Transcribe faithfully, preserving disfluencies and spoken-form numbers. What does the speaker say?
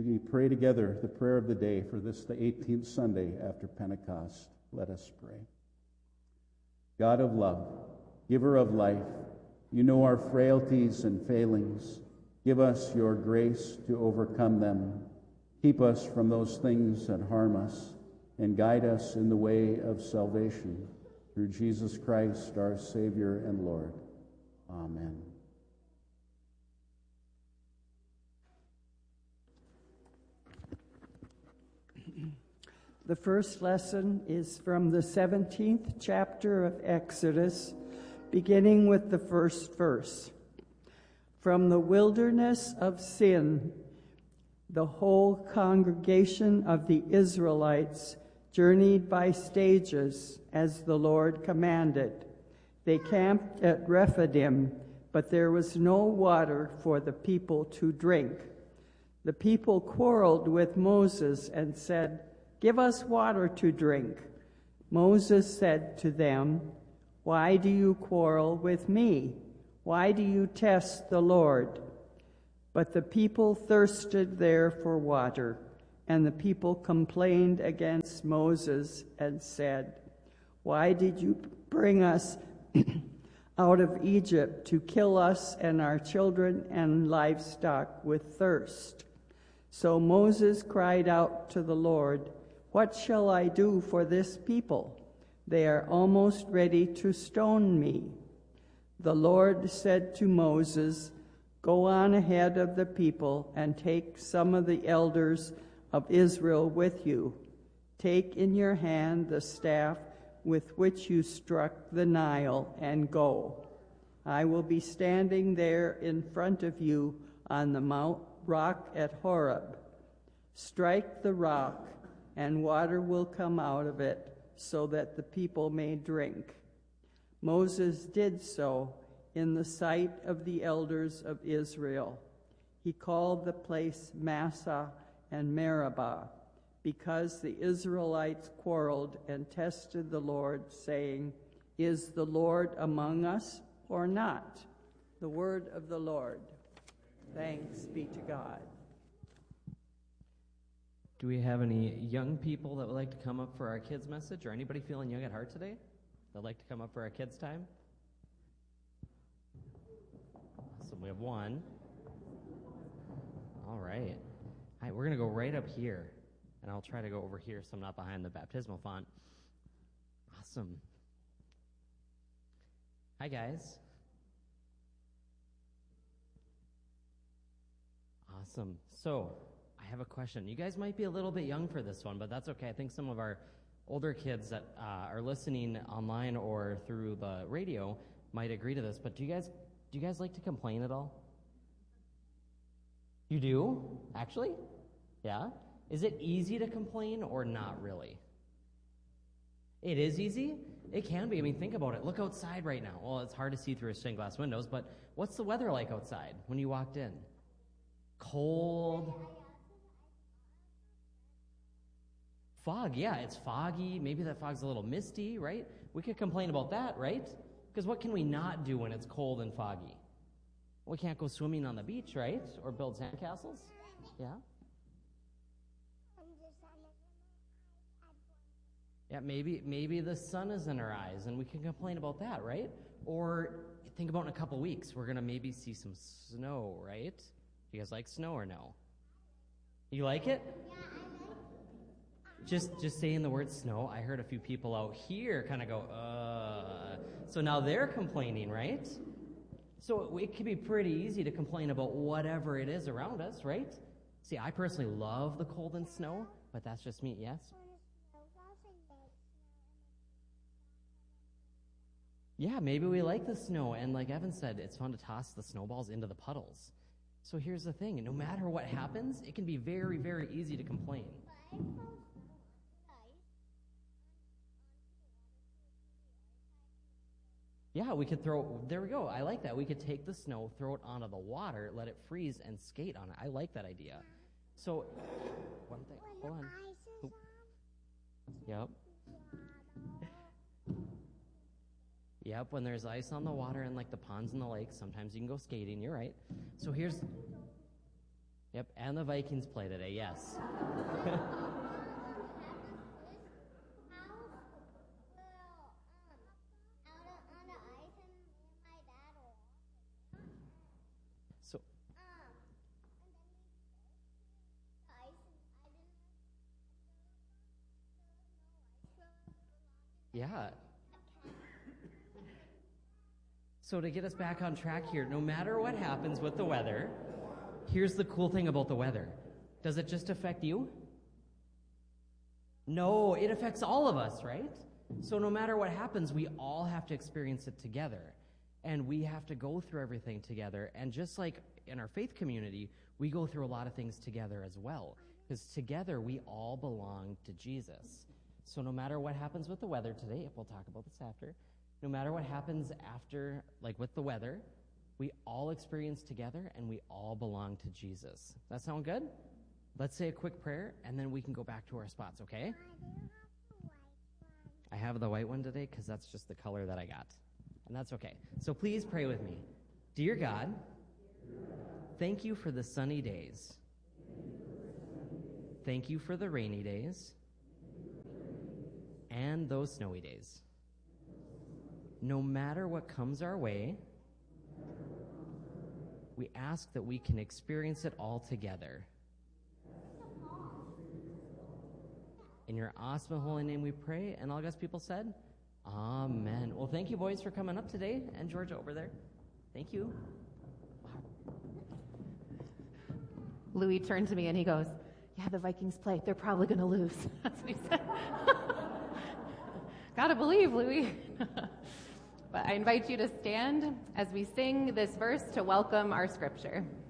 we pray together the prayer of the day for this, the eighteenth Sunday after Pentecost. Let us pray. God of love, giver of life, you know our frailties and failings. Give us your grace to overcome them. Keep us from those things that harm us, and guide us in the way of salvation. Through Jesus Christ, our Savior and Lord. Amen. The first lesson is from the seventeenth chapter of Exodus, beginning with the first verse. From the wilderness of Sin, the whole congregation of the Israelites journeyed by stages as the Lord commanded. They camped at Rephidim, but there was no water for the people to drink. The people quarreled with Moses and said, "Give us water to drink." Moses said to them, "Why do you quarrel with me? Why do you test the Lord?" But the people thirsted there for water, and the people complained against Moses and said, "Why did you bring us out of Egypt to kill us and our children and livestock with thirst?" So Moses cried out to the Lord, "What shall I do for this people? They are almost ready to stone me." The Lord said to Moses, "Go on ahead of the people and take some of the elders of Israel with you. Take in your hand the staff with which you struck the Nile and go. I will be standing there in front of you on the mount rock at Horeb. Strike the rock, and water will come out of it so that the people may drink." Moses did so in the sight of the elders of Israel. He called the place Massah and Meribah, because the Israelites quarreled and tested the Lord, saying, "Is the Lord among us or not?" The word of the Lord. Thanks be to God. Do we have any young people that would like to come up for our kids' message, or anybody feeling young at heart today that would like to come up for our kids' time? Awesome, we have one. All right. All right, we're going to go right up here, and I'll try to go over here so I'm not behind the baptismal font. Awesome. Hi, guys. Awesome. So, I have a question. You guys might be a little bit young for this one, but that's okay. I think some of our older kids that uh, are listening online or through the radio might agree to this. But do you guys do you guys like to complain at all? You do? Actually? Yeah? Is it easy to complain or not really? It is easy? It can be. I mean, think about it. Look outside right now. Well, it's hard to see through stained glass windows, but what's the weather like outside when you walked in? Cold. Fog, yeah, it's foggy. Maybe that fog's a little misty, right? We could complain about that, right? Because what can we not do when it's cold and foggy? We can't go swimming on the beach, right? Or build sandcastles? Yeah? Yeah, maybe maybe the sun is in our eyes, and we can complain about that, right? Or think about in a couple weeks, we're going to maybe see some snow, right? You guys like snow or no? You like it? Just just saying the word snow, I heard a few people out here kind of go, uh. So now they're complaining, right? So it can be pretty easy to complain about whatever it is around us, right? See, I personally love the cold and snow, but that's just me, yes? Yeah, maybe we like the snow, and like Evan said, it's fun to toss the snowballs into the puddles. So here's the thing, no matter what happens, it can be very, very easy to complain. Yeah, we could throw, there we go, I like that. We could take the snow, throw it onto the water, let it freeze, and skate on it. I like that idea. So, one thing, hold on. Oop. Yep. Yep, when there's ice on the water and like the ponds and the lakes, sometimes you can go skating, you're right. So here's, Yep, and the Vikings play today, yes. So, yeah. So to get us back on track here, no matter what happens with the weather, here's the cool thing about the weather. Does it just affect you? No, it affects all of us, right? So no matter what happens, we all have to experience it together. And we have to go through everything together. And just like in our faith community, we go through a lot of things together as well. Because together, we all belong to Jesus. So no matter what happens with the weather today, we'll talk about this after, no matter what happens after, like with the weather, we all experience together and we all belong to Jesus. That sound good? Let's say a quick prayer and then we can go back to our spots, okay? I have the white one today because that's just the color that I got. And that's okay. So please pray with me. Dear God, thank you for the sunny days. Thank you for the rainy days and those snowy days. No matter what comes our way, we ask that we can experience it all together. In your awesome holy name we pray, and all God's people said, Amen. Well, thank you, boys, for coming up today, and Georgia over there. Thank you. Louis turned to me and he goes, yeah, the Vikings play. They're probably going to lose. That's what he said. Gotta believe, Louis. But I invite you to stand as we sing this verse to welcome our scripture.